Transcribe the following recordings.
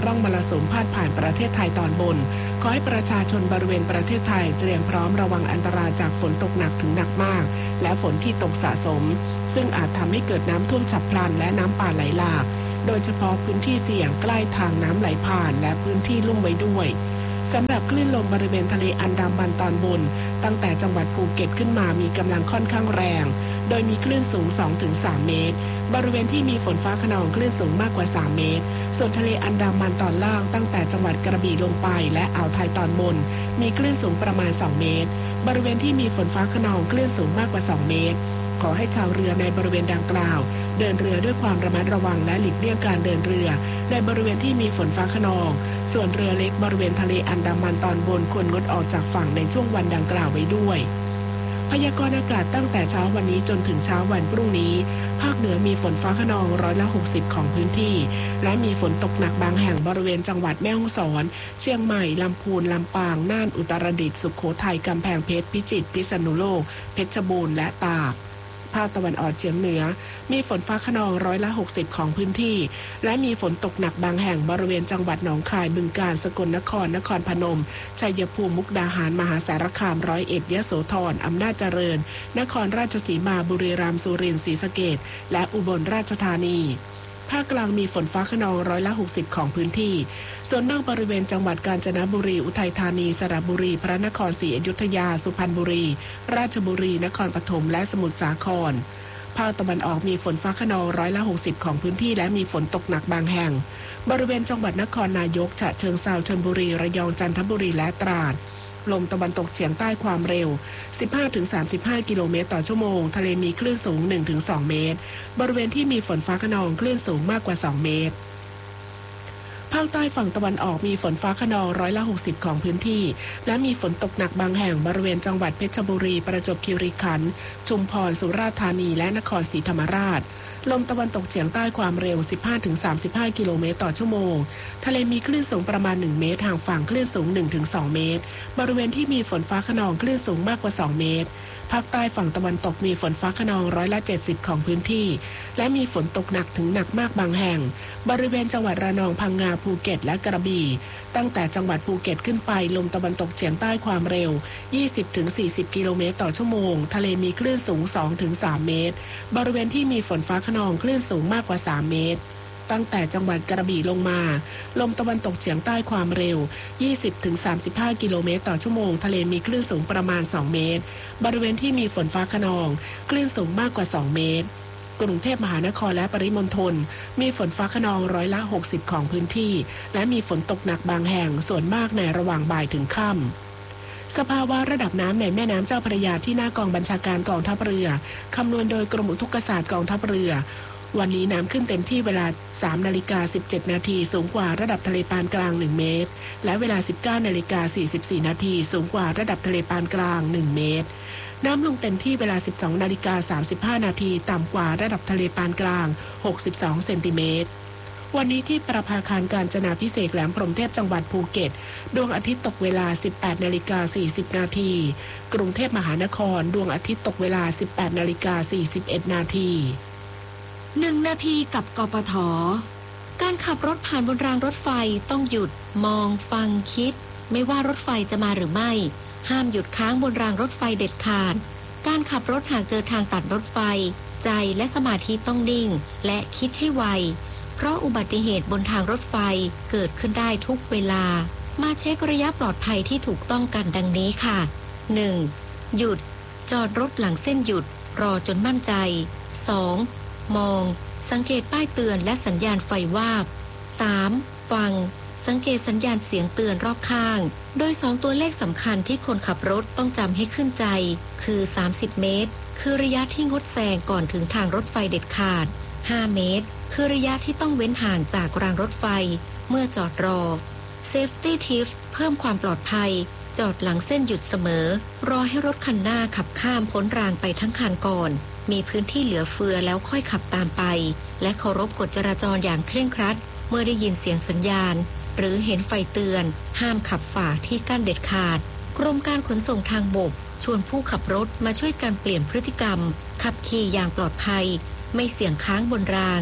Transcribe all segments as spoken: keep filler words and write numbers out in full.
ร่องมรสุมพาดผ่านประเทศไทยตอนบนขอให้ประชาชนบริเวณประเทศไทยเตรียมพร้อมระวังอันตรายจากฝนตกหนักถึงหนักมากและฝนที่ตกสะสมซึ่งอาจทำให้เกิดน้ำท่วมฉับพลันและน้ำป่าไหลหลากโดยเฉพาะพื้นที่เสี่ยงใกล้ทางน้ำไหลผ่านและพื้นที่ลุ่มไว้ด้วยสำหรับคลื่นลมบริเวณทะเลอันดามันตอนบนตั้งแต่จังหวัดภูเก็ตขึ้นมามีกำลังค่อนข้างแรงโดยมีคลื่นสูง สองถึงสาม เมตรบริเวณที่มีฝนฟ้าคะนองคลื่นสูงมากกว่าสามเมตรส่วนทะเลอันดามันตอนล่างตั้งแต่จังหวัดกระบี่ลงไปและอ่าวไทยตอนบนมีคลื่นสูงประมาณสองเมตรบริเวณที่มีฝนฟ้าคะนองคลื่นสูงมากกว่าสองเมตรขอให้ชาวเรือในบริเวณดังกล่าวเดินเรือด้วยความระมัดระวังและหลีกเลี่ยงการเดินเรือในบริเวณที่มีฝนฟ้าคะนองส่วนเรือเล็กบริเวณทะเลอันดามันตอนบนควรงดออกจากฝั่งในช่วงวันดังกล่าวไว้ด้วยพยากรณ์อากาศตั้งแต่เช้าวันนี้จนถึงเช้าวันพรุ่งนี้ภาคเหนือมีฝนฟ้าคะนองร้อยละหกสิบของพื้นที่และมีฝนตกหนักบางแห่งบริเวณจังหวัดแม่ฮ่องสอนเชียงใหม่ลำพูนลำปางน่านอุตรดิตถ์สุโขทัยกำแพงเพชรพิจิตรพิษณุโลกเพชรบูรณ์และตากภาคตะวันออกเฉียงเหนือมีฝนฟ้าคะนองร้อยละหกสิบของพื้นที่และมีฝนตกหนักบางแห่งบริเวณจังหวัดหนองคายบึงกาฬสกลนครนครพนมชัยภูมิมุกดาหารมหาสารคามร้อยเอ็ดยโสธรอำนาจเจริญนครราชสีมาบุรีรัมย์สุรินทร์ศรีสะเกษและอุบลราชธานีภาคกลางมีฝนฟ้าคะนองร้อยละหกสิบของพื้นที่ส่วนนอกบริเวณจังหวัดกาญจนบุรีอุทัยธานีสระบุรีพระนครศรีอยุธยาสุพรรณบุรีราชบุรีนครปฐมและสมุทรสาครภาคตะวันออกมีฝนฟ้าคะนองร้อยละหกสิบของพื้นที่และมีฝนตกหนักบางแห่งบริเวณจังหวัดนครนายกฉะเชิงเทราชลบุรีระยองจันทบุรีและตราดลมตะวันตกเฉียงใต้ความเร็ว สิบห้าถึงสามสิบห้า กิโลเมตรต่อชั่วโมงทะเลมีคลื่นสูง หนึ่งถึงสอง เมตรบริเวณที่มีฝนฟ้าคะนองคลื่นสูงมากกว่าสองเมตรภาคใต้ฝั่งตะวันออกมีฝนฟ้าคะนองร้อยละหกสิบของพื้นที่และมีฝนตกหนักบางแห่งบริเวณจังหวัดเพชรบุรีประจวบคีรีขันธ์ชุมพรสุราษฎร์ธานีและนครศรีธรรมราชลมตะวันตกเฉียงใต้ความเร็ว สิบห้าถึงสามสิบห้า กิโลเมตรต่อชั่วโมงทะเลมีคลื่นสูงประมาณหนึ่งเมตรห่างฝั่งคลื่นสูง หนึ่งถึงสอง เมตรบริเวณที่มีฝนฟ้าคะนองคลื่นสูงมากกว่าสองเมตรภาคใต้ฝั่งตะวันตกมีฝนฟ้าคะนองร้อยละเจ็ดสิบของพื้นที่และมีฝนตกหนักถึงหนักมากบางแห่งบริเวณจังหวัดระนองพังงาภูเก็ตและกระบี่ตั้งแต่จังหวัดภูเก็ตขึ้นไปลมตะวันตกเฉียงใต้ความเร็ว ยี่สิบถึงสี่สิบ กิโลเมตรต่อชั่วโมงทะเลมีคลื่นสูง สองถึงสาม เมตรบริเวณที่มีฝนฟ้าคะนองคลื่นสูงมากกว่าสามเมตรตั้งแต่จังหวัดกระบี่ลงมาลมตะวันตกเฉียงใต้ความเร็ว ยี่สิบถึงสามสิบห้า กิโลเมตรต่อชั่วโมงทะเลมีคลื่นสูงประมาณสองเมตรบริเวณที่มีฝนฟ้าคะนองคลื่นสูงมากกว่าสองเมตรกรุงเทพมหานครและปริมณฑลมีฝนฟ้าคะนองร้อยละหกสิบของพื้นที่และมีฝนตกหนักบางแห่งส่วนมากในระหว่างบ่ายถึงค่ำสภาวะระดับน้ำในแม่น้ำเจ้าพระยาที่หน้ากองบัญชาการกองทัพเรือคำนวณโดยกรมอุทกศาสตร์กองทัพเรือวันนี้น้ำขึ้นเต็มที่เวลา สามนาฬิกาสิบเจ็ด นาทีสูงกว่าระดับทะเลปานกลางหนึ่งเมตรและเวลา สิบเก้านาฬิกาสี่สิบสี่ นาทีสูงกว่าระดับทะเลปานกลางหนึ่งเมตรน้ำลงเต็มที่เวลา สิบสองนาฬิกาสามสิบห้า นาทีต่ำกว่าระดับทะเลปานกลางหกสิบสองเซนติเมตรวันนี้ที่ประภาคารกาญจนาภิเษกแหลมพรหมเทพจังหวัดภูเก็ตดวงอาทิตย์ตกเวลา สิบแปดนาฬิกาสี่สิบ นาทีกรุงเทพมหานครดวงอาทิตย์ตกเวลา สิบแปดนาฬิกาสี่สิบเอ็ด นาทีหนึ่งนาทีกับกปท.การขับรถผ่านบนรางรถไฟต้องหยุดมองฟังคิดไม่ว่ารถไฟจะมาหรือไม่ห้ามหยุดค้างบนรางรถไฟเด็ดขาดการขับรถหากเจอทางตัดรถไฟใจและสมาธิต้องนิ่งและคิดให้ไวเพราะอุบัติเหตุบนทางรถไฟเกิดขึ้นได้ทุกเวลามาเช็คระยะปลอดภัยที่ถูกต้องกันดังนี้ค่ะ หนึ่ง หยุดจอดรถหลังเส้นหยุดรอจนมั่นใจ สองมองสังเกตป้ายเตือนและสัญญาณไฟวาบ สาม ฟังสังเกตสัญญาณเสียงเตือนรอบข้างโดยสองตัวเลขสำคัญที่คนขับรถต้องจำให้ขึ้นใจคือสามสิบเมตรคือระยะที่งดแซงก่อนถึงทางรถไฟเด็ดขาดห้าเมตรคือระยะที่ต้องเว้นห่างจากรางรถไฟเมื่อจอดรอ Safety Tips เพิ่มความปลอดภัยจอดหลังเส้นหยุดเสมอรอให้รถคันหน้าขับข้ามพ้นรางไปทั้งคันก่อนมีพื้นที่เหลือเฟือแล้วค่อยขับตามไปและเคารพกฎจราจรอย่างเคร่งครัดเมื่อได้ยินเสียงสัญญาณหรือเห็นไฟเตือนห้ามขับฝ่าที่กั้นเด็ดขาดกรมการขนส่งทางบกชวนผู้ขับรถมาช่วยกันเปลี่ยนพฤติกรรมขับขี่อย่างปลอดภัยไม่เสี่ยงค้างบนราง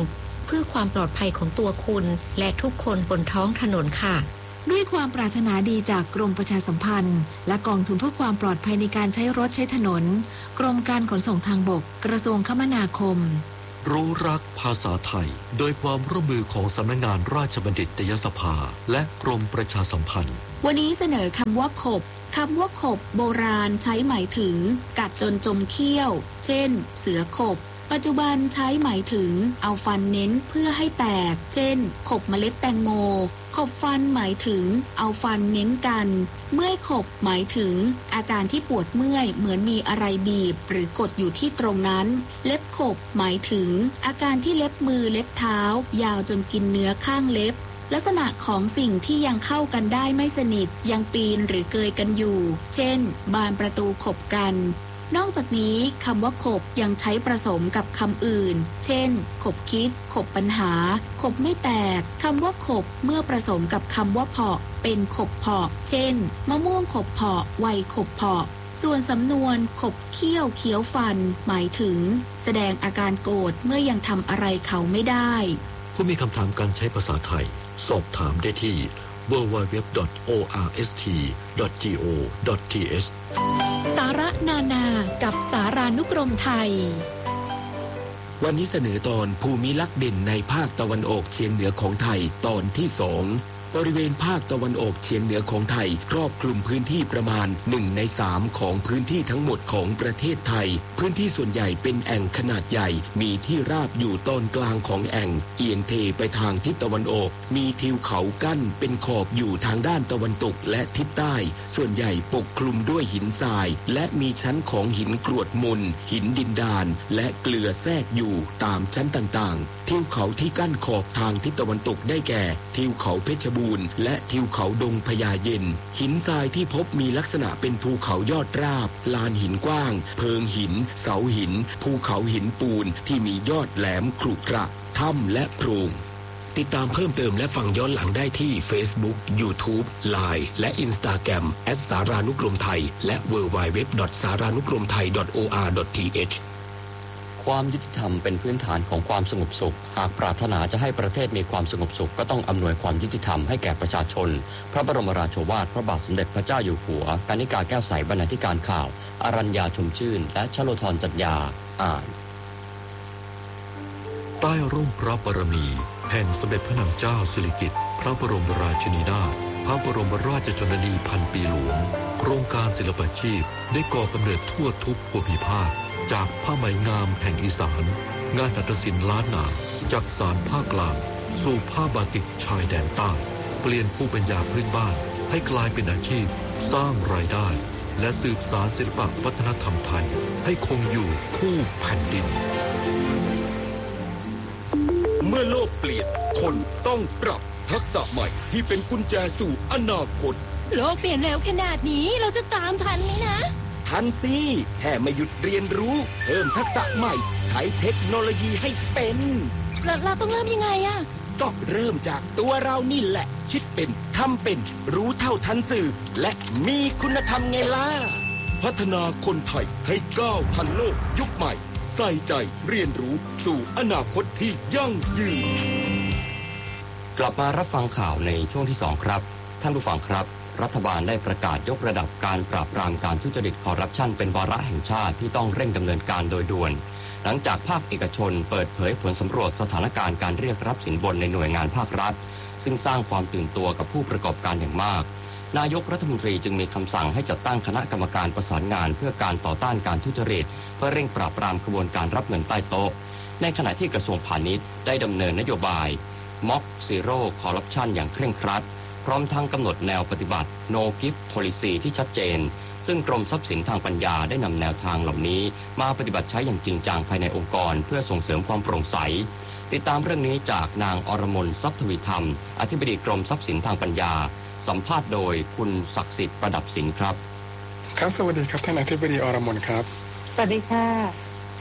เพื่อความปลอดภัยของตัวคุณและทุกคนบนท้องถนนค่ะด้วยความปรารถนาดีจากกรมประชาสัมพันธ์และกองทุนเพื่อความปลอดภัยในการใช้รถใช้ถนนกรมการขนส่งทางบกกระทรวงคมนาคมรู้รักภาษาไทยโดยความร่วมมือของสำนักงานราชบัณฑิตยสภาและกรมประชาสัมพันธ์วันนี้เสนอคำว่าขบคำว่าขบโบราณใช้หมายถึงกัดจนจมเขี้ยวเช่นเสือขบปัจจุบันใช้หมายถึงเอาฟันเน้นเพื่อให้แตกเช่นขบเมล็ดแตงโมขบฟันหมายถึงเอาฟันเน้นกันเมื่อยขบหมายถึงอาการที่ปวดเมื่อยเหมือนมีอะไรบีบหรือกดอยู่ที่ตรงนั้นเล็บขบหมายถึงอาการที่เล็บมือเล็บเท้ายาวจนกินเนื้อข้างเล็บลักษณะของสิ่งที่ยังเข้ากันได้ไม่สนิทยังปีนหรือเกยกันอยู่เช่นบานประตูขบกันนอกจากนี้คำว่าขบยังใช้ผสมกับคำอื่นเช่นขบคิดขบปัญหาขบไม่แตกคำว่าขบเมื่อผสมกับคำว่าเพาะเป็นขบเพาะเช่นมะม่วงขบเพาะไวขบเพาะส่วนสำนวนขบเขี้ยวเคี้ยวฟันหมายถึงแสดงอาการโกรธเมื่อยังทำอะไรเขาไม่ได้ผู้มีคำถามการใช้ภาษาไทยสอบถามได้ที่ ดับเบิลยู ดับเบิลยู ดับเบิลยู ดอท โอ อาร์ เอส ที ดอท จี โอ ดอท ที เอชสาระนานากับสารานุกรมไทยวันนี้เสนอตอนภูมิลักษณ์เด่นในภาคตะวันออกเฉียงเหนือของไทยตอนที่สองบริเวณภาคตะวันออกเฉียงเหนือของไทยครอบคลุมพื้นที่ประมาณหนึ่งในสามของพื้นที่ทั้งหมดของประเทศไทยพื้นที่ส่วนใหญ่เป็นแอ่งขนาดใหญ่มีที่ราบอยู่ตอนกลางของแอ่งเอียงเทไปทางทิศตะวันออกมีทิวเขากั้นเป็นขอบอยู่ทางด้านตะวันตกและทิศใต้ส่วนใหญ่ปกคลุมด้วยหินทรายและมีชั้นของหินกรวดมนหินดินดานและเกลือแทรกอยู่ตามชั้นต่างๆทิวเขาที่กั้นขอบทางทิศตะวันตกได้แก่ทิวเขาเพชรบูรณ์และทิวเขาดงพญาเย็นหินทรายที่พบมีลักษณะเป็นภูเขายอดราบลานหินกว้างเพิงหินเสาหินภูเขาหินปูนที่มียอดแหลมขรุขระถ้ำและโพรงติดตามเพิ่มเติมและฟังย้อนหลังได้ที่ Facebook YouTube ไลน์ และ Instagram แอท สารานุกรมไทยและ ดับเบิลยู ดับเบิลยู ดับเบิลยู ดอท สารานุกรมไทย ดอท โอ อาร์ ดอท ที เอชความยุติธรรมเป็นพื้นฐานของความสงบสุขหากปรารถนาจะให้ประเทศมีความสงบสุขก็ต้องอำนวยความยุติธรรมให้แก่ประชาชนพระบรมราโชวาทพระบาทสมเด็จพระเจ้าอยู่หัวกนิกาแก้วใสบรรณาธิการข่าวอรัญญาชมชื่นและชโลธรจัตยาอ่านใต้ร่มพระบารมีแห่งสมเด็จพระนางเจ้าสิริกิติ์พระบรมราชินีนาถพระบรมราชชนนีพันปีหลวงโครงการศิลปาชีพได้ก่อกำเนิดทั่วทุกภูมิภาคจากผ้าไหมงามแห่งอีสานงานหัตถศิลป์ล้านนาจากสานภาคกลางสู่ผ้าบาติกชายแดนใต้เปลี่ยนภูมิปัญญาพื้นบ้านให้กลายเป็นอาชีพสร้างรายได้และสืบสานศิลปวัฒนธรรมไทยให้คงอยู่คู่แผ่นดินเมื่อโลกเปลี่ยนคนต้องปรับทักษะใหม่ที่เป็นกุญแจสู่อนาคตโลกเปลี่ยนเร็วขนาดนี้เราจะตามทันไหมนะทันสิแค่ไม่หยุดเรียนรู้เพิ่มทักษะใหม่ใช้เทคโนโลยีให้เป็นเราเราต้องเริ่มยังไงอะก็เริ่มจากตัวเรานี่แหละคิดเป็นทำเป็นรู้เท่าทันสื่อและมีคุณธรรมไงล่ะพัฒนาคนไทยให้ก้าวทันโลกยุคใหม่ใส่ใจเรียนรู้สู่อนาคตที่ยั่งยืนกลับมารับฟังข่าวในช่วงที่สองครับท่านผู้ฟังครับรัฐบาลได้ประกาศยกระดับการปราบปรามการทุจริตคอร์รัปชันเป็นวาระแห่งชาติที่ต้องเร่งดำเนินการโดยด่วนหลังจากภาคเอกชนเปิดเผยผลสำรวจสถานการณ์การเรียกรับสินบนในหน่วยงานภาครัฐซึ่งสร้างความตื่นตัวกับผู้ประกอบการอย่างมากนายกรัฐมนตรีจึงมีคำสั่งให้จัดตั้งคณะกรรมการประสานงานเพื่อการต่อต้านการทุจริตเพื่อเร่งปราบปรามกระบวนการรับเงินใต้โต๊ะในขณะที่กระทรวงพาณิชย์ได้ดำเนินนโยบาย ม็อบ ซีโร่ คอร์รัปชัน อย่างเคร่งครัดพร้อมทั้งกำหนดแนวปฏิบัติ No Gift Policy ที่ชัดเจนซึ่งกรมทรัพย์สินทางปัญญาได้นำแนวทางเหล่านี้มาปฏิบัติใช้อย่างจริงจังภายในองค์กรเพื่อส่งเสริมความโปร่งใสติดตามเรื่องนี้จากนางอรมนทรัพย์ทวีธรรมอธิบดีกรมทรัพย์สินทางปัญญาสัมภาษณ์โดยคุณศักดิ์สิทธิ์ประดับสินครับครับสวัสดีครับท่านอธิบดีอรมนครับสวัสดีค่ะ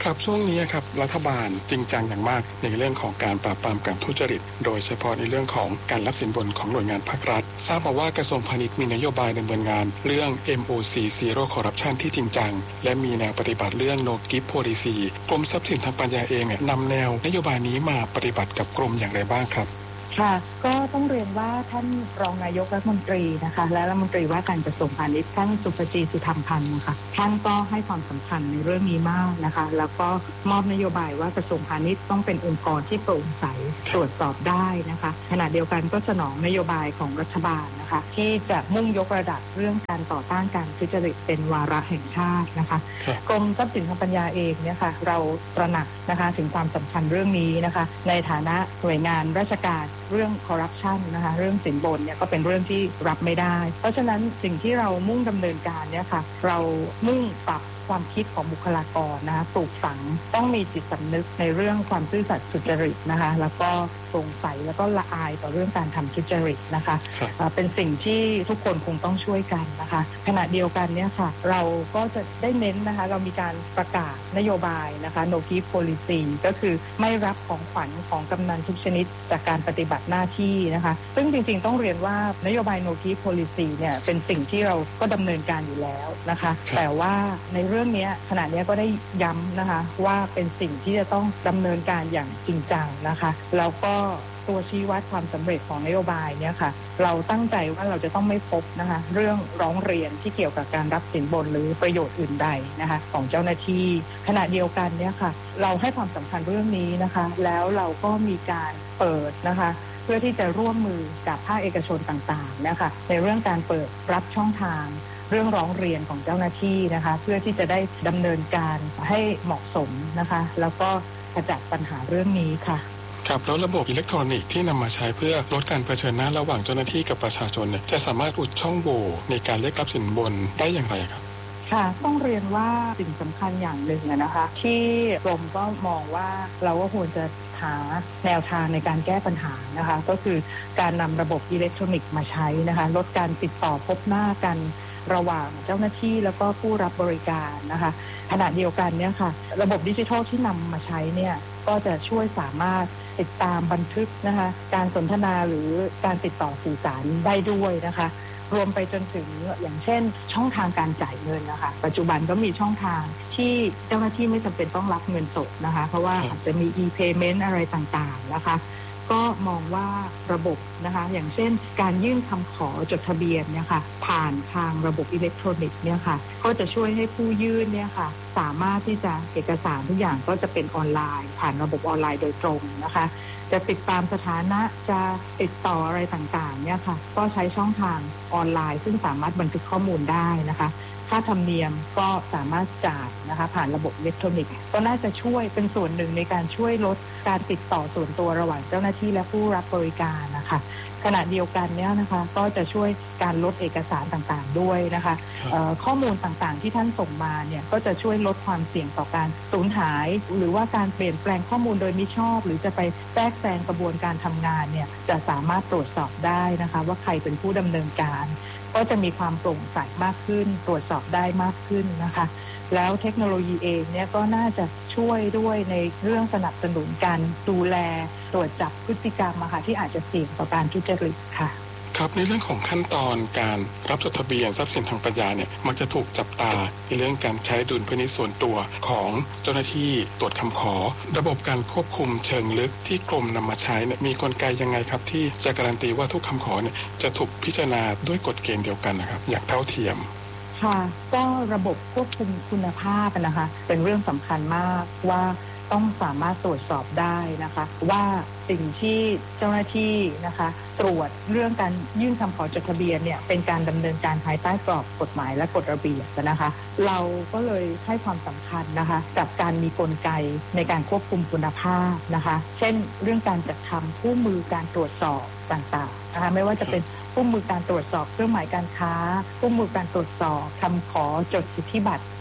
ครับช่วงนี้ครับรัฐบาลจริงจังอย่างมากในเรื่องของการปราบปรามการทุจริตโดยเฉพาะในเรื่องของการรับสินบนของหน่วยงานภาครัฐทราบมาว่ากระทรวงพาณิชย์มีนโยบายดำเนินงานเรื่อง เอ็ม โอ ซี Zero Corruption ที่จริงจังและมีแนวปฏิบัติเรื่อง No Gift Policy กรมทรัพย์สินทางปัญญาเองนำแนวนโยบายนี้มาปฏิบัติกับกรมอย่างไรบ้างครับค่ะก็ต้องเรียนว่าท่านรองนายกรัฐมนตรีนะคะและรัฐมนตรีว่าการกระทรวงพาณิชย์ท่านสุภจีสุธรรมพันธ์นะคะท่านก็ให้ความสำคัญในเรื่องนี้มากนะคะแล้วก็มอบนโยบายว่ากระทรวงพาณิชย์ต้องเป็นองค์กรที่โปร่งใสตรวจสอบได้นะคะขณะเดียวกันก็สนองนโยบายของรัฐบาลนะคะที่จะมุ่งยกระดับเรื่องการต่อต้านการทุจริตเป็นวาระแห่งชาตินะคะกรมทรัพย์สินทางปัญญาเองเนี่ยค่ะเราตระหนักนะคะถึงความสำคัญเรื่องนี้นะคะในฐานะหน่วยงานราชการเรื่องคอร์รัปชันนะคะเรื่องสินบนเนี่ยก็เป็นเรื่องที่รับไม่ได้เพราะฉะนั้นสิ่งที่เรามุ่งดำเนินการเนี่ยค่ะเรามุ่งปรับความคิดของบุคลากรนะคะปลูกฝังต้องมีจิตสำนึกในเรื่องความซื่อสัตย์สุจริตนะคะแล้วก็โปร่งใสแล้วก็ละอายต่อเรื่องการทำทุจริตนะคะเป็นสิ่งที่ทุกคนคงต้องช่วยกันนะคะขณะเดียวกันเนี่ยค่ะเราก็จะได้เน้นนะคะเรามีการประกาศนโยบายนะคะ No Gift Policy ก็คือไม่รับของขวัญของกำนันทุกชนิดจากการปฏิบัติหน้าที่นะคะซึ่งจริงๆต้องเรียนว่านโยบาย No Gift Policy เนี่ยเป็นสิ่งที่เราก็ดำเนินการอยู่แล้วนะคะแต่ว่าในเรื่องนี้ขณะนี้ก็ได้ย้ำนะคะว่าเป็นสิ่งที่จะต้องดำเนินการอย่างจริงจังนะคะแล้วก็ตัวชี้วัดความสำเร็จของนโยบายเนี่ยค่ะเราตั้งใจว่าเราจะต้องไม่พบนะคะเรื่องร้องเรียนที่เกี่ยวกับการรับสินบนหรือประโยชน์อื่นใดนะคะของเจ้าหน้าที่ขณะเดียวกันเนี่ยค่ะเราให้ความสำคัญเรื่องนี้นะคะแล้วเราก็มีการเปิดนะคะเพื่อที่จะร่วมมือกับภาคเอกชนต่างๆนะคะในเรื่องการเปิดรับช่องทางเรื่องร้องเรียนของเจ้าหน้าที่นะคะเพื่อที่จะได้ดำเนินการให้เหมาะสมนะคะแล้วก็ขจัดปัญหาเรื่องนี้ค่ะครับแล้วระบบอิเล็กทรอนิกส์ที่นำมาใช้เพื่อลดการเผชิญหน้าระหว่างเจ้าหน้าที่กับประชาชนเนี่ยจะสามารถอุดช่องโหว่ในการเรียกรับสินบนได้อย่างไรครับค่ะต้องเรียนว่าสิ่งสำคัญอย่างหนึ่งนะคะที่กรมก็มองว่าเราก็ควรจะหาแนวทางในการแก้ปัญหานะคะก็คือการนำระบบอิเล็กทรอนิกส์มาใช้นะคะลดการติดต่อพบหน้ากันระหว่างเจ้าหน้าที่แล้วก็ผู้รับบริการนะคะขณะเดียวกันเนี่ยค่ะระบบดิจิทัลที่นำมาใช้เนี่ยก็จะช่วยสามารถติดตามบันทึกนะคะการสนทนาหรือการติดต่อสื่อสารได้ด้วยนะคะรวมไปจนถึงอย่างเช่นช่องทางการจ่ายเงินนะคะปัจจุบันก็มีช่องทางที่เจ้าหน้าที่ไม่จำเป็นต้องรับเงินสดนะคะเพราะว่าอาจจะมี e-payment อะไรต่างๆนะคะก็มองว่าระบบนะคะอย่างเช่นการยื่นคำขอจดทะเบียนเนี่ยค่ะผ่านทางระบบอิเล็กทรอนิกส์เนี่ยค่ะก็จะช่วยให้ผู้ยื่นเนี่ยค่ะสามารถที่จะเอกสารทุกอย่างก็จะเป็นออนไลน์ผ่านระบบออนไลน์โดยตรงนะคะจะติดตามสถานะจะติดต่ออะไรต่างๆเนี่ยค่ะก็ใช้ช่องทางออนไลน์ซึ่งสามารถบันทึกข้อมูลได้นะคะค่าธรรมเนียมก็สามารถจ่ายนะคะผ่านระบบอิเล็กทรอนิกส์ก็น่าจะช่วยเป็นส่วนหนึ่งในการช่วยลดการติดต่อส่วนตัวระหว่างเจ้าหน้าที่และผู้รับบริการนะคะขณะเดียวกันเนี่ยนะคะก็จะช่วยการลดเอกสารต่างๆด้วยนะคะข้อมูลต่างๆที่ท่านส่งมาเนี่ยก็จะช่วยลดความเสี่ยงต่อการสูญหายหรือว่าการเปลี่ยนแปลงข้อมูลโดยมิชอบหรือจะไปแทรกแซงกระบวนการทำงานเนี่ยจะสามารถตรวจสอบได้นะคะว่าใครเป็นผู้ดำเนินการก็จะมีความโปร่งใสมากขึ้นตรวจสอบได้มากขึ้นนะคะแล้วเทคโนโลยีเองเนี่ยก็น่าจะช่วยด้วยในเรื่องสนับสนุนการดูแลตรวจจับพฤติกรรมอะค่ะที่อาจจะเสี่ยงต่อการทุจริตค่ะครับในเรื่องของขั้นตอนการรับจดทะเบียนทรัพย์สินทางปัญญาเนี่ยมักจะถูกจับตาในเรื่องการใช้ดุลพินิจส่วนตัวของเจ้าหน้าที่ตรวจคำขอระบบการควบคุมเชิงลึกที่กรมนำมาใช้เนี่ยมีกลไกยังไงครับที่จะการันตีว่าทุกคำขอเนี่ยจะถูกพิจารณาด้วยกฎเกณฑ์เดียวกันนะครับอย่างเท่าเทียมค่ะก็ระบบควบคุมคุณภาพนะคะเป็นเรื่องสำคัญมากว่าต้องสามารถตรวจสอบได้นะคะว่าสิ่งที่เจ้าหน้าที่นะคะตรวจเรื่องการยื่นคำขอจดทะเบียนเนี่ยเป็นการดำเนินการภายใต้กรอบกฎหมายและกฎระเบียบนะคะเราก็เลยให้ความสำคัญนะคะกับการมีกลไกในการควบคุมคุณภาพนะคะเช่นเรื่องการจัดทำคู่มือการตรวจสอบต่างๆนะคะไม่ว่าจะเป็นคู่มือการตรวจสอบเครื่องหมายการค้าคู่มือการตรวจสอบคำขอจดสิทธิบัตร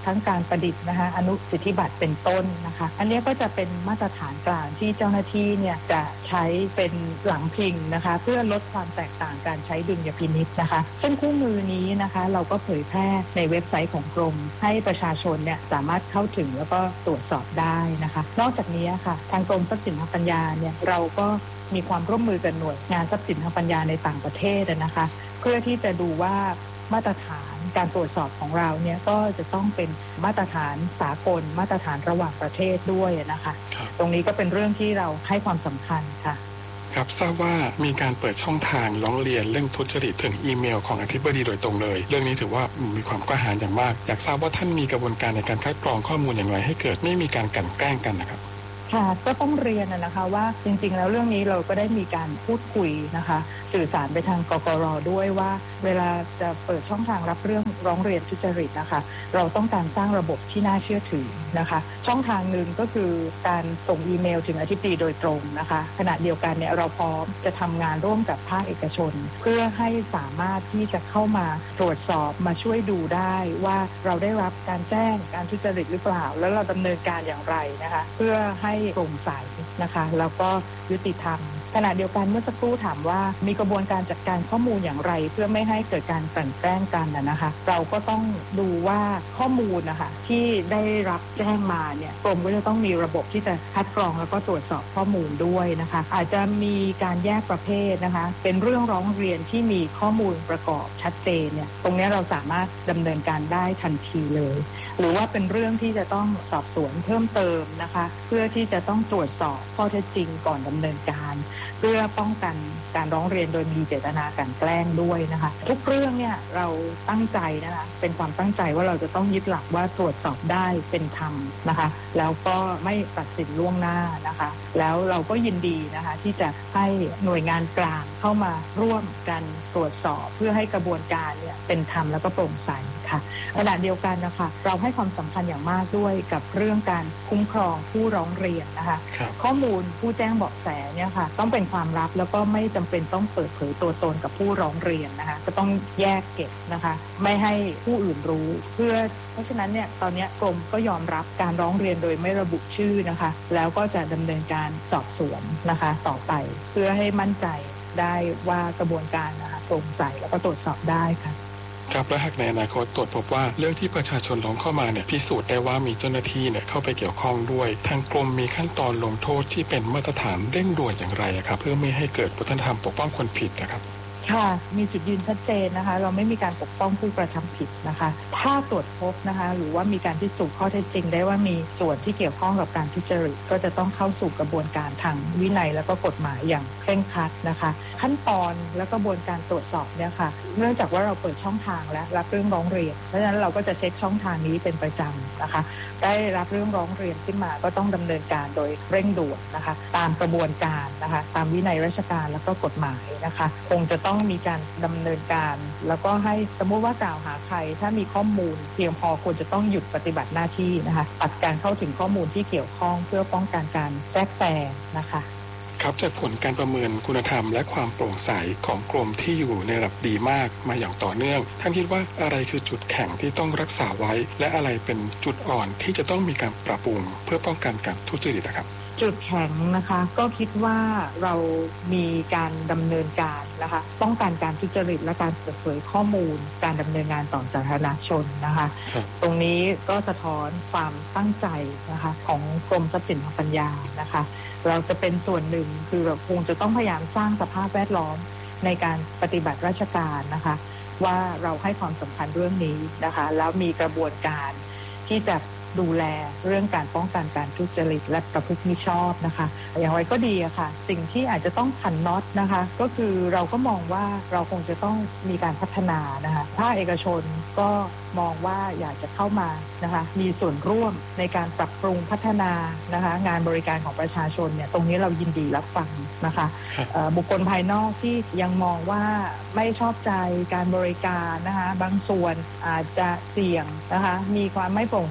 ทั้งการประดิษฐ์นะคะอนุสิทธิบัตรเป็นต้นนะคะอันนี้ก็จะเป็นมาตรฐานกลางที่เจ้าหน้าที่เนี่ยจะใช้เป็นหลังพิงนะคะเพื่อลดความแตกต่างการใช้ดุลยพินิจนะคะซึ่งคู่มือนี้นะคะเราก็เผยแพร่ในเว็บไซต์ของกรมให้ประชาชนเนี่ยสามารถเข้าถึงแล้วก็ตรวจสอบได้นะคะนอกจากนี้ค่ะทางกรมทรัพย์สินทางปัญญาเนี่ยเราก็มีความร่วมมือกับหน่วยงานทรัพย์สินทางปัญญาในต่างประเทศนะคะเพื่อที่จะดูว่ามาตรฐานการตรวจสอบของเราเนี่ยก็จะต้องเป็นมาตรฐานสากลมาตรฐานระหว่างประเทศด้วยนะคะตรงนี้ก็เป็นเรื่องที่เราให้ความสำคัญค่ะครับทราบว่ามีการเปิดช่องทางร้องเรียนเรื่องทุจริตถึงอีเมลของอธิบดีโดยตรงเลยเรื่องนี้ถือว่ามีความกล้าหาญอย่างมากอยากทราบว่าท่านมีกระบวนการในการคัดกรองข้อมูลอย่างไรให้เกิดไม่มีการกลั่นแกล้งกันนะครับค่ะก็ต้องเรียนนะคะว่าจริงๆแล้วเรื่องนี้เราก็ได้มีการพูดคุยนะคะสื่อสารไปทางกกร.ด้วยว่าเวลาจะเปิดช่องทางรับเรื่องร้องเรียนทุจริตนะคะเราต้องการสร้างระบบที่น่าเชื่อถือนะคะช่องทางหนึ่งก็คือการส่งอีเมลถึงอธิบดีโดยตรงนะคะขณะเดียวกันเนี่ยเราพร้อมจะทำงานร่วมกับภาคเอกชนเพื่อให้สามารถที่จะเข้ามาตรวจสอบมาช่วยดูได้ว่าเราได้รับการแจ้งการทุจริตหรือเปล่าแล้วเราดำเนินการอย่างไรนะคะเพื่อให้โปร่งใสนะคะแล้วก็ยุติธรรมขณะเดียวกันเมื่อสักครู่ถามว่ามีกระบวนการจัดการข้อมูลอย่างไรเพื่อไม่ให้เกิดการกลั่นแกล้งกันนะคะเราก็ต้องดูว่าข้อมูลนะคะที่ได้รับแจ้งมาเนี่ยกรมก็จะต้องมีระบบที่จะคัดกรองแล้วก็ตรวจสอบข้อมูลด้วยนะคะอาจจะมีการแยกประเภทนะคะเป็นเรื่องร้องเรียนที่มีข้อมูลประกอบชัดเจนเนี่ยตรงนี้เราสามารถดำเนินการได้ทันทีเลยหรือว่าเป็นเรื่องที่จะต้องสอบสวนเพิ่มเติมนะคะเพื่อที่จะต้องตรวจสอบข้อเท็จจริงก่อนดำเนินการเพื่อป้องกันการร้องเรียนโดยมีเจตนากลั่นแกล้งด้วยนะคะทุกเรื่องเนี่ยเราตั้งใจนะคะเป็นความตั้งใจว่าเราจะต้องยึดหลักว่าตรวจสอบได้เป็นธรรมนะคะแล้วก็ไม่ตัดสินล่วงหน้านะคะแล้วเราก็ยินดีนะคะที่จะให้หน่วยงานกลางเข้ามาร่วมกันตรวจสอบเพื่อให้กระบวนการเนี่ยเป็นธรรมแล้วก็โปร่งใสค่ะขณะเดียวกันนะคะเราให้ความสำคัญอย่างมากด้วยกับเรื่องการคุ้มครองผู้ร้องเรียนนะคะข้อมูลผู้แจ้งเบาะแสเนี่ยค่ะต้องเป็นความลับแล้วก็ไม่จำเป็นต้องเปิดเผยตัวตนกับผู้ร้องเรียนนะคะก็ต้องแยกเก็บนะคะไม่ให้ผู้อื่นรู้เพื่อเพราะฉะนั้นเนี่ยตอนนี้กรมก็ยอมรับการร้องเรียนโดยไม่ระบุชื่อนะคะแล้วก็จะดำเนินการสอบสวนนะคะต่อไปเพื่อให้มั่นใจได้ว่ากระบวนการนะคะโปร่งใสแล้วก็ตรวจสอบได้ค่ะครับและหากในอนาคตตรวจพบว่าเรื่องที่ประชาชนร้องเข้ามาเนี่ยพิสูจน์ได้ว่ามีเจ้าหน้าที่เนี่ยเข้าไปเกี่ยวข้องด้วยทางกรมมีขั้นตอนลงโทษที่เป็นมาตรฐานเร่งด่วนอย่างไรครับเพื่อไม่ให้เกิดวัฒนธรรมปกป้องคนผิดนะครับค่ะมีจุดยืนชัดเจนนะคะเราไม่มีการปกป้องผู้กระทำผิดนะคะถ้าตรวจพบนะคะหรือว่ามีการพิสูจน์ข้อเท็จจริงได้ว่ามีส่วนที่เกี่ยวข้องกับการทุจริตก็จะต้องเข้าสู่กระบวนการทางวินัยแล้วก็กฎหมายอย่างเคร่งครัดนะคะขั้นตอนและกระบวนการตรวจสอบเนี่ยค่ะเนื่องจากว่าเราเปิดช่องทางและรับเรื่องร้องเรียนเพราะฉะนั้นเราก็จะเช็คช่องทางนี้เป็นประจำนะคะได้รับเรื่องร้องเรียนขึ้นมาก็ต้องดำเนินการโดยเร่งด่วนนะคะตามกระบวนการนะคะตามวินัยราชการแล้วก็กฎหมายนะคะคงจะต้องมีการดำเนินการแล้วก็ให้สมมติว่ากล่าวหาใครถ้ามีข้อมูลเพียงพอควรจะต้องหยุดปฏิบัติหน้าที่นะคะตัดการเข้าถึงข้อมูลที่เกี่ยวข้องเพื่อป้องกันการแทรกแซงนะคะครับจากผลการประเมินคุณธรรมและความโปร่งใสของกรมที่อยู่ในระดับดีมากมาอย่างต่อเนื่องท่านคิดว่าอะไรคือจุดแข็งที่ต้องรักษาไว้และอะไรเป็นจุดอ่อนที่จะต้องมีการปรับปรุงเพื่อป้องกันการทุจริตนะครับจุดแข็งนะคะก็คิดว่าเรามีการดำเนินการนะคะป้องกันการทุจริตและการเปิดเผยข้อมูลการดำเนินงานต่อสาธารณชนนะคะตรงนี้ก็สะท้อนความตั้งใจนะคะของกรมทรัพย์สินทางปัญญานะคะเราจะเป็นส่วนหนึ่งคือเราคงจะต้องพยายามสร้างสภาพแวดล้อมในการปฏิบัติราชการนะคะว่าเราให้ความสำคัญเรื่องนี้นะคะแล้วมีกระบวนการที่จะดูแลเรื่องการป้องกันการทุจริตและประพฤติมิชอบนะคะอย่างไรก็ดีอะค่ะสิ่งที่อาจจะต้องขันน็อตนะคะก็คือเราก็มองว่าเราคงจะต้องมีการพัฒนานะคะภาคเอกชนก็มองว่าอยากจะเข้ามานะคะมีส่วนร่วมในการปรับปรุงพัฒนานะคะงานบริการของประชาชนเนี่ยตรงนี้เรายินดีรับฟังนะคะบุคคลภายนอกที่ยังมองว่าไม่ชอบใจการบริการนะคะบางส่วนอาจจะเสี่ยงนะคะมีความไม่โปร่งใสต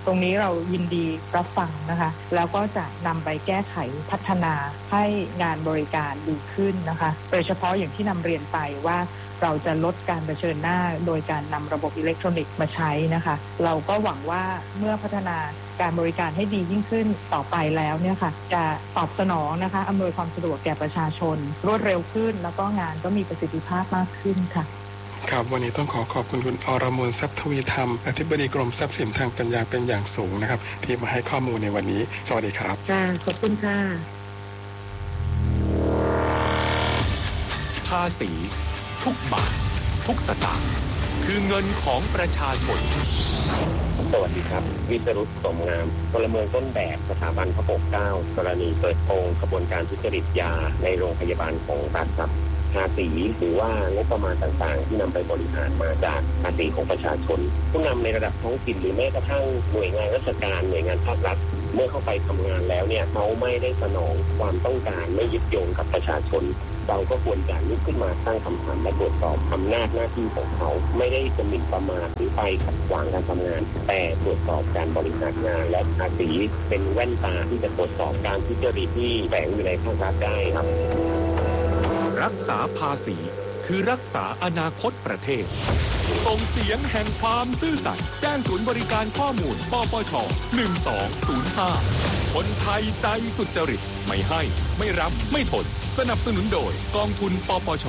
รงนี้เรายินดีรับฟังนะคะแล้วก็จะนำไปแก้ไขพัฒนาให้งานบริการดีขึ้นนะคะโดยเฉพาะอย่างที่นำเรียนไปว่าเราจะลดการเผชิญหน้าโดยการนำระบบอิเล็กทรอนิกส์มาใช้นะคะเราก็หวังว่าเมื่อพัฒนาการบริการให้ดียิ่งขึ้นต่อไปแล้วเนี่ยค่ะจะตอบสนองนะคะอำนวยความสะดวกแก่ประชาชนรวดเร็วขึ้นแล้วก็งานก็มีประสิทธิภาพมากขึ้นค่ะครับวันนี้ต้องขอขอบคุณคุณอรมนทรัพย์ทวีธรรมอธิบดีกรมทรัพย์สินทางปัญญาเป็นอย่างสูงนะครับที่มาให้ข้อมูลในวันนี้สวัสดีครับค่ะขอบคุณค่ะภาษีทุกบาททุกสตางค์คือเงินของประชาชนสวัสดีครับวิศรุตสมงามพลเมืองต้นแบบสถาบันพระปกเกล้ากรณีเปิดโปงกระบวนการทุจริตยาในโรงพยาบาลของรัฐครับภาษีหรือว่างบประมาณต่างๆที่นำไปบริหารมาจากภาษีของประชาชนผู้นำในระดับท้องถิ่นหรือแม้กระทั่งหน่วยงานราชการหน่วยงานภาครัฐเมื่อเข้าไปทำงานแล้วเนี่ยเขาไม่ได้สนองความต้องการไม่ยึดโยงกับประชาชนเราก็ควรจะลุกขึ้นมาตั้งคำถามและตรวจสอบอำนาจหน้าที่ของเขาไม่ได้จะหมิ่นประมาทหรือไปขัดขวางการทำงานแต่ตรวจสอบการบริหารงานและภาษีเป็นแว่นตาที่จะตรวจสอบการทุจริตที่แฝงอยู่ในภาครัฐได้ครับรักษาภาษีคือรักษาอนาคตประเทศส่งเสียงแห่งความซื่อสัตย์แจ้งศูนย์บริการข้อมูลปปชหนึ่งสองศูนย์ห้าคนไทยใจสุจริตไม่ให้ไม่รับไม่ทนสนับสนุนโดยกองทุนปปช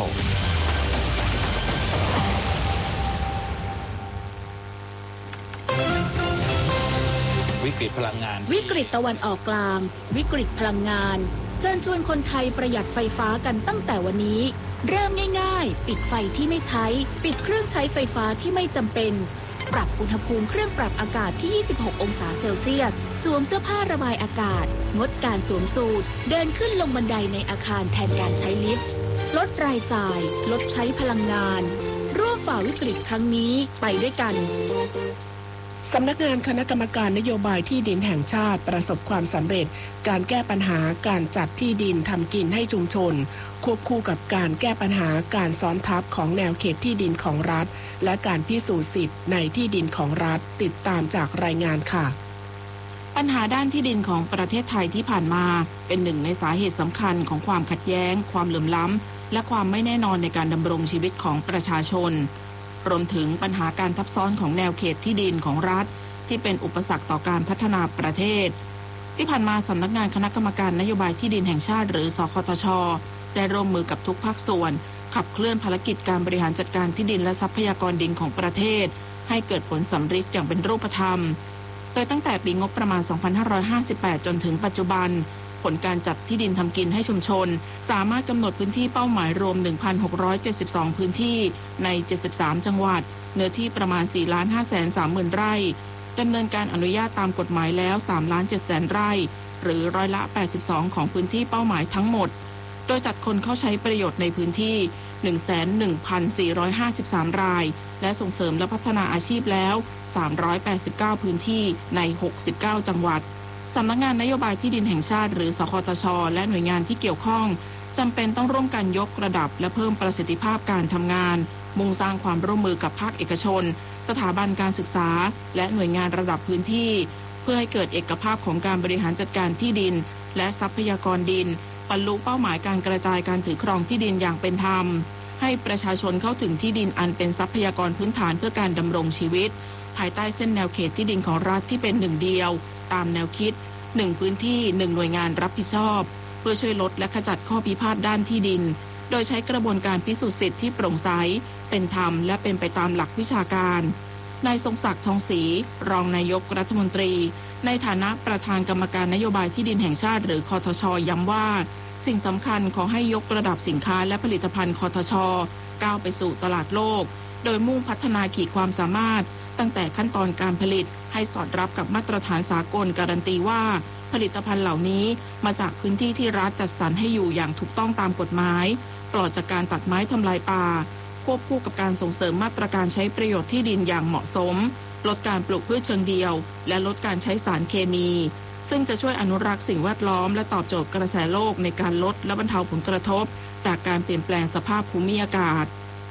วิกฤตพลังงานวิกฤตตะวันออกกลางวิกฤตพลังงานเชิญชวนคนไทยประหยัดไฟฟ้ากันตั้งแต่วันนี้เริ่มง่ายๆปิดไฟที่ไม่ใช้ปิดเครื่องใช้ไฟฟ้าที่ไม่จำเป็นปรับอุณหภูมิเครื่องปรับอากาศที่ยี่สิบหกองศาเซลเซียสสวมเสื้อผ้าระบายอากาศงดการสวมสูทเดินขึ้นลงบันไดในอาคารแทนการใช้ลิฟต์ลดรายจ่ายลดใช้พลังงานร่วมฝ่าวิกฤตครั้งนี้ไปด้วยกันสำนักงานคณะกรรมการนโยบายที่ดินแห่งชาติประสบความสำเร็จการแก้ปัญหาการจัดที่ดินทำกินให้ชุมชนควบคู่กับการแก้ปัญหาการซ้อนทับของแนวเขตที่ดินของรัฐและการพิสูจน์สิทธิ์ในที่ดินของรัฐติดตามจากรายงานค่ะปัญหาด้านที่ดินของประเทศไทยที่ผ่านมาเป็นหนึ่งในสาเหตุสำคัญของความขัดแย้งความเหลื่อมล้ำและความไม่แน่นอนในการดำรงชีวิตของประชาชนรวมถึงปัญหาการทับซ้อนของแนวเขตที่ดินของรัฐที่เป็นอุปสรรคต่อการพัฒนาประเทศที่ผ่านมาสำนักงานคณะกรรมการนโยบายที่ดินแห่งชาติหรือสคทช.ได้ร่วมมือกับทุกภาคส่วนขับเคลื่อนภารกิจการบริหารจัดการที่ดินและทรัพยากรดินของประเทศให้เกิดผลสำเร็จอย่างเป็นรูปธรรมโดยตั้งแต่ปีงบประมาณสองพันห้าร้อยห้าสิบแปดจนถึงปัจจุบันผลการจัดที่ดินทำกินให้ชุมชนสามารถกำหนดพื้นที่เป้าหมายรวม หนึ่งพันหกร้อยเจ็ดสิบสอง พื้นที่ในเจ็ดสิบสามจังหวัดเนื้อที่ประมาณ สี่ล้านห้าแสนสามหมื่น ไร่ดำเนินการอนุญาตตามกฎหมายแล้ว สามล้านเจ็ดแสน ไร่หรือร้อยละแปดสิบสองของพื้นที่เป้าหมายทั้งหมดโดยจัดคนเข้าใช้ประโยชน์ในพื้นที่ หนึ่งแสนหนึ่งพันสี่ร้อยห้าสิบสาม รายและส่งเสริมและพัฒนาอาชีพแล้วสามร้อยแปดสิบเก้าพื้นที่ในหกสิบเก้าจังหวัดสำนักงานนโยบายที่ดินแห่งชาติหรือสคทช.และหน่วยงานที่เกี่ยวข้องจำเป็นต้องร่วมกันยกระดับและเพิ่มประสิทธิภาพการทำงานมุ่งสร้างความร่วมมือกับภาคเอกชนสถาบันการศึกษาและหน่วยงานระดับพื้นที่เพื่อให้เกิดเอกภาพของการบริหารจัดการที่ดินและทรัพยากรดินบรรลุเป้าหมายการกระจายการถือครองที่ดินอย่างเป็นธรรมให้ประชาชนเข้าถึงที่ดินอันเป็นทรัพยากรพื้นฐานเพื่อการดำรงชีวิตภายใต้เส้นแนวเขตที่ดินของรัฐที่เป็นหนึ่งเดียวตามแนวคิดหนึ่งพื้นที่หนึ่งหน่วยงานรับผิดชอบเพื่อช่วยลดและขจัดข้อพิพาทด้านที่ดินโดยใช้กระบวนการพิสูจน์สิทธิที่โปร่งใสเป็นธรรมและเป็นไปตามหลักวิชาการนายทรงศักดิ์ทองศรีรองนายกรัฐมนตรีในฐานะประธานกรรมการนโยบายที่ดินแห่งชาติหรือคทช.ย้ำว่าสิ่งสำคัญขอให้ยกระดับสินค้าและผลิตภัณฑ์คทช.ก้าวไปสู่ตลาดโลกโดยมุ่งพัฒนาขีดความสามารถตั้งแต่ขั้นตอนการผลิตให้สอดรับกับมาตรฐานสากลการันตีว่าผลิตภัณฑ์เหล่านี้มาจากพื้นที่ที่รัฐจัดสรรให้อยู่อย่างถูกต้องตามกฎหมายปลอดจากการตัดไม้ทำลายป่าควบคู่กับการส่งเสริมมาตรการใช้ประโยชน์ที่ดินอย่างเหมาะสมลดการปลูกพืชเชิงเดียวและลดการใช้สารเคมีซึ่งจะช่วยอนุรักษ์สิ่งแวดล้อมและตอบโจทย์กระแสโลกในการลดและบรรเทาผลกระทบจากการเปลี่ยนแปลงสภาพภูมิอากาศ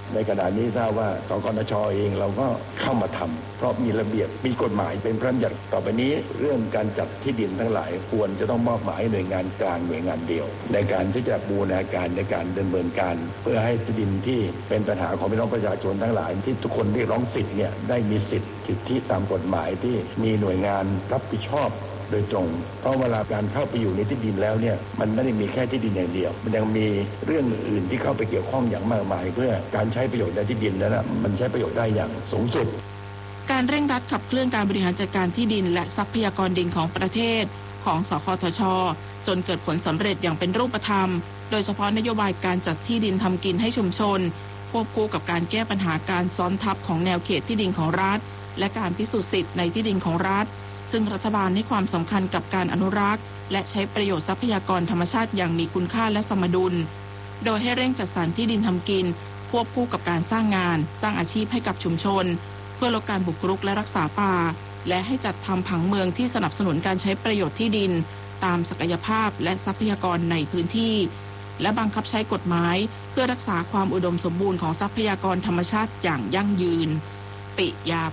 ในขณะนี้ทราบว่าสกนช.เองเราก็เข้ามาทำเพราะมีระเบียบมีกฎหมายเป็นพระราชบัญญัติต่อไปนี้เรื่องการจัดที่ดินทั้งหลายควรจะต้องมอบหมายหน่วยงานกลางหน่วยงานเดียวในการที่จะบูรณาการในการดำเนินการเพื่อให้ที่ดินที่เป็นปัญหาของพี่น้องประชาชนทั้งหลายที่ทุกคนเรียกร้องสิทธิ์เนี่ยได้มีสิทธิ์สิทธิตามกฎหมายที่มีหน่วยงานรับผิดชอบโดยตรงเพราะเวลาการเข้าไปอยู่ในที่ดินแล้วเนี่ยมันไม่ได้มีแค่ที่ดินอย่างเดียวมันยังมีเรื่องอื่นที่เข้าไปเกี่ยวข้องอย่างมากมายเพื่อการใช้ประโยชน์ในที่ดินนั้นนะมันใช้ประโยชน์ได้อย่างสูงสุดการเร่งรัดขับเคลื่อนการบริหารจัดการที่ดินและทรัพยากรดินของประเทศของสคทช.จนเกิดผลสำเร็จอย่างเป็นรูปธรรมโดยเฉพาะนโยบายการจัดที่ดินทำกินให้ชุมชนควบคู่กับการแก้ปัญหาการซ้อนทับของแนวเขตที่ดินของรัฐและการพิสูจน์สิทธิ์ในที่ดินของรัฐซึ่งรัฐบาลให้ความสำคัญกับการอนุรักษ์และใช้ประโยชน์ทรัพยากรธรรมชาติอย่างมีคุณค่าและสมดุลโดยให้เร่งจัดสรรที่ดินทำกินควบคู่กับการสร้างงานสร้างอาชีพให้กับชุมชนเพื่อลดการบุกรุกและรักษาป่าและให้จัดทำผังเมืองที่สนับสนุนการใช้ประโยชน์ที่ดินตามศักยภาพและทรัพยากรในพื้นที่และบังคับใช้กฎหมายเพื่อรักษาความอุดมสมบูรณ์ของทรัพยากรธรรมชาติอย่างยั่งยืนปิยา